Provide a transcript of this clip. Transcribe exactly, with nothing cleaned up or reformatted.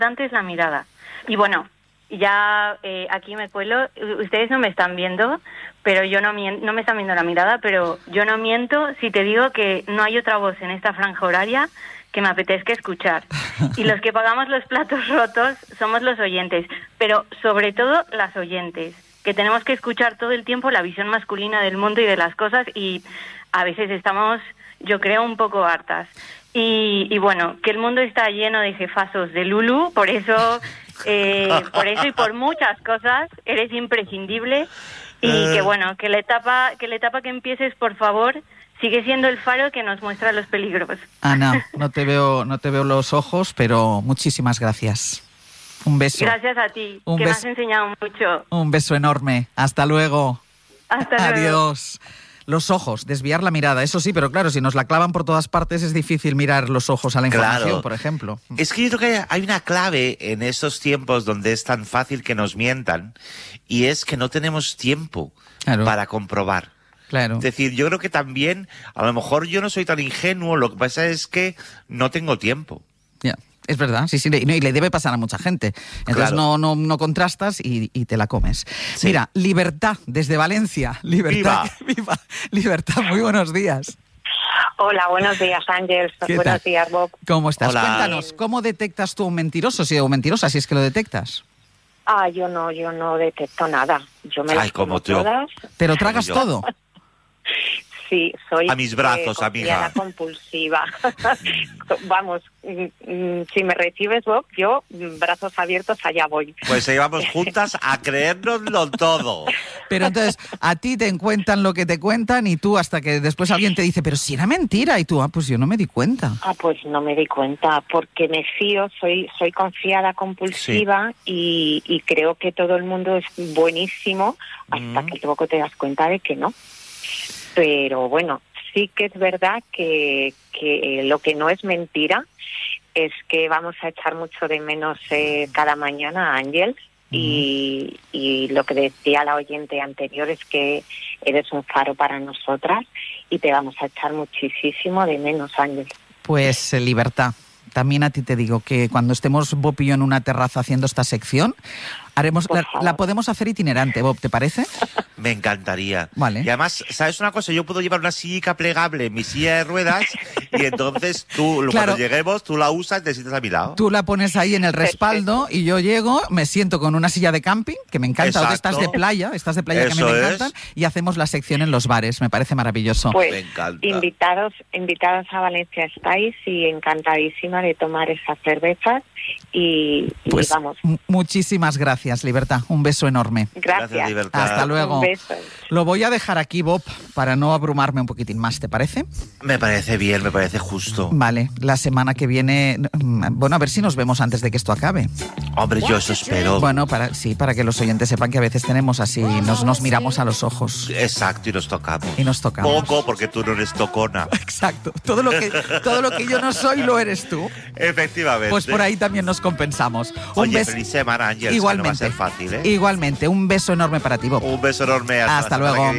importante es la mirada. Y bueno, ya eh, aquí me cuelo, ustedes no me están viendo, pero yo no miento, no me están viendo la mirada, pero yo no miento si te digo que no hay otra voz en esta franja horaria que me apetezca escuchar. Y los que pagamos los platos rotos somos los oyentes, pero sobre todo las oyentes, que tenemos que escuchar todo el tiempo la visión masculina del mundo y de las cosas, y a veces estamos, yo creo, un poco hartas. Y, y bueno, que el mundo está lleno de jefazos de Lulu, por eso, eh, por eso y por muchas cosas eres imprescindible, y que bueno, que la etapa, que la etapa que empieces, por favor, sigue siendo el faro que nos muestra los peligros. Ana, no te veo, no te veo los ojos, pero muchísimas gracias. Un beso. Gracias a ti, Un que me beso. has enseñado mucho. Un beso enorme. Hasta luego. Hasta luego. Adiós. Los ojos, desviar la mirada, eso sí, pero claro, si nos la clavan por todas partes es difícil mirar los ojos a la información, Claro. por ejemplo. Es que yo creo que hay una clave en estos tiempos donde es tan fácil que nos mientan, y es que no tenemos tiempo Claro. para comprobar. Claro. Es decir, yo creo que también, a lo mejor yo no soy tan ingenuo, lo que pasa es que no tengo tiempo. Ya, es verdad, sí, sí, y, no, y le debe pasar a mucha gente. Entonces Claro. no, no, no contrastas y, y te la comes. Sí. Mira, Libertad, desde Valencia. Libertad, viva. Libertad, muy buenos días. Hola, buenos días, Ángel. ¿Qué Buenos tal? días, Bob. ¿Cómo estás? Hola. Cuéntanos, ¿cómo detectas tú un mentiroso si, o mentirosa, si es que lo detectas? Ah, yo no, yo no detecto nada. Yo me Ay, las como como tú. todas. ¿Te lo tragas yo. todo? Sí, soy A mis brazos, eh, amiga. confiada compulsiva. Vamos, mm, mm, si me recibes, Bob, yo mm, brazos abiertos allá voy. Pues ahí vamos juntas a creérnoslo todo. Pero entonces, a ti te cuentan lo que te cuentan y tú hasta que después alguien te dice, pero si era mentira, y tú, ah, pues yo no me di cuenta. Ah, pues no me di cuenta, porque me fío, soy soy confiada compulsiva y, y creo que todo el mundo es buenísimo hasta Mm. que luego te das cuenta de que no. Pero bueno, sí que es verdad que, que lo que no es mentira es que vamos a echar mucho de menos eh, cada mañana a Ángel. Y, y lo que decía la oyente anterior es que eres un faro para nosotras y te vamos a echar muchísimo de menos, Ángel. Pues eh, Libertad. También a ti te digo que cuando estemos Bob y yo en una terraza haciendo esta sección, haremos Por la, favor. la podemos hacer itinerante, Bob, ¿te parece? Me encantaría. Vale. Y además, ¿sabes una cosa? Yo puedo llevar una silla plegable en mi silla de ruedas y entonces tú, Claro. cuando lleguemos, tú la usas y te sientas a mi lado. Tú la pones ahí en el respaldo y yo llego, me siento con una silla de camping, que me encanta, o de estas de Exacto. playa, estas de playa que a mí Eso me es. encantan, y hacemos la sección en los bares, me parece maravilloso. Pues Me encanta. invitados, invitados a Valencia estáis y encantadísima de tomar esas cervezas y, y Pues vamos, m- muchísimas gracias, Libertad, un beso enorme. gracias. Gracias, Libertad. Hasta luego. Un beso. Lo voy a dejar aquí, Bob, para no abrumarme un poquitín más, ¿te parece? Me parece bien, me parece justo. Vale, la semana que viene, mm, bueno, a ver si nos vemos antes de que esto acabe. Hombre, yo eso espero. Bueno, para sí, para que los oyentes sepan que a veces tenemos así, nos, nos miramos a los ojos Exacto, y nos tocamos. y nos tocamos. Poco, porque tú no eres tocona. Exacto, todo lo que todo lo que yo no soy lo eres tú. Efectivamente. Pues por ahí también nos compensamos. Un Oye, beso. feliz semana, Ángel. Igualmente. No va a ser fácil, ¿eh? Igualmente, un beso enorme para ti, Bob. Un beso enorme. Hasta, Hasta la semana luego. que